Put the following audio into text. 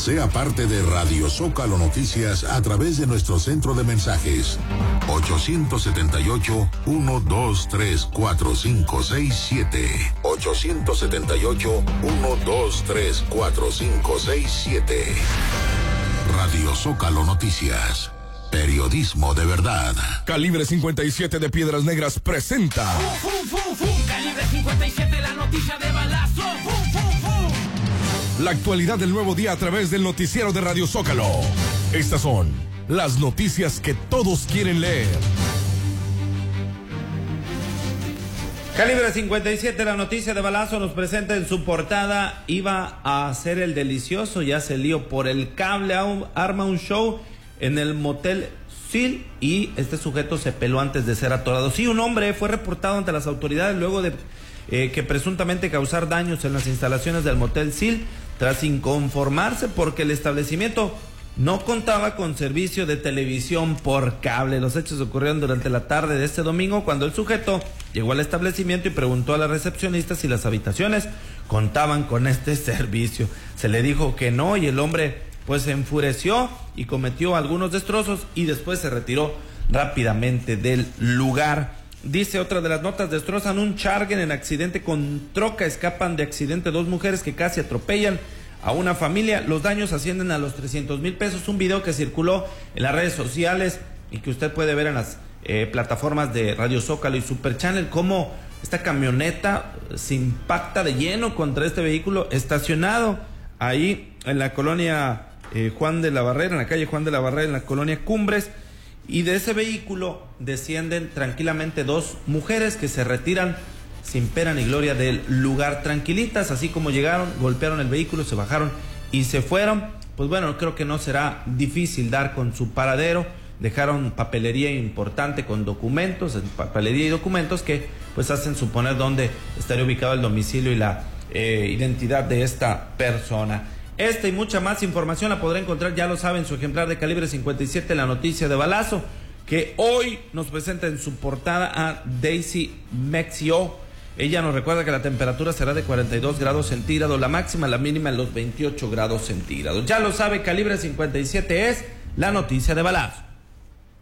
Sea parte de Radio Zócalo Noticias a través de nuestro centro de mensajes 878-123-4567. 878-123-4567. Radio Zócalo Noticias. Periodismo de verdad. Calibre 57 de Piedras Negras presenta. Calibre 57, la noticia de balazo. La actualidad del nuevo día a través del noticiero de Radio Zócalo. Estas son las noticias que todos quieren leer. Calibre 57, la noticia de balazo, nos presenta en su portada: iba a hacer el delicioso, ya se lió por el cable, arma un show en el motel Sil y este sujeto se peló antes de ser atorado. Sí, un hombre fue reportado ante las autoridades luego de que presuntamente causar daños en las instalaciones del motel Sil, tras inconformarse porque el establecimiento no contaba con servicio de televisión por cable. Los hechos ocurrieron durante la tarde de este domingo, cuando el sujeto llegó al establecimiento y preguntó a la recepcionista si las habitaciones contaban con este servicio. Se le dijo que no y el hombre pues se enfureció y cometió algunos destrozos y después se retiró rápidamente del lugar. Dice otra de las notas: destrozan un Charger en accidente con troca, escapan de accidente dos mujeres que casi atropellan a una familia. Los daños ascienden a los 300,000 pesos. Un video que circuló en las redes sociales y que usted puede ver en las plataformas de Radio Zócalo y Super Channel, cómo esta camioneta se impacta de lleno contra este vehículo estacionado ahí en la colonia Juan de la Barrera, en la calle Juan de la Barrera, en la colonia Cumbres. Y de ese vehículo descienden tranquilamente dos mujeres que se retiran sin pena ni gloria del lugar, tranquilitas, así como llegaron, golpearon el vehículo, se bajaron y se fueron. Pues bueno, creo que no será difícil dar con su paradero. Dejaron papelería importante con documentos, papelería y documentos que pues hacen suponer dónde estaría ubicado el domicilio y la identidad de esta persona. Esta y mucha más información la podrá encontrar, ya lo saben, su ejemplar de Calibre 57, la noticia de balazo, que hoy nos presenta en su portada a Daisy Mexio. Ella nos recuerda que la temperatura será de 42 grados centígrados, la máxima, la mínima en los 28 grados centígrados. Ya lo sabe, Calibre 57 es la noticia de balazo.